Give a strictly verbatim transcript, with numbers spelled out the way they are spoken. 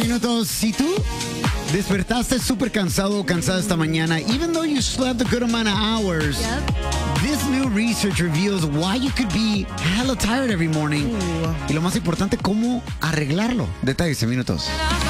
minutos. Si tú despertaste súper cansado o cansada esta mañana, even though you slept a good amount of hours, Yep. this new research reveals why you could be hella tired every morning. Y lo más importante, cómo arreglarlo. Detalles en minutos.